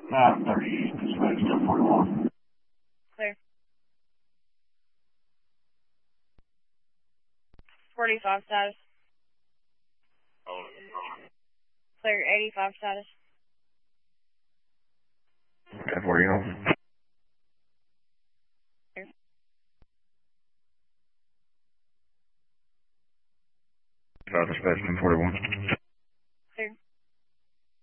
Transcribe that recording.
30, dispatch to 41. Clear. 45 status. Clear. 85 status. 40 over. Clear. Dispatch to 41.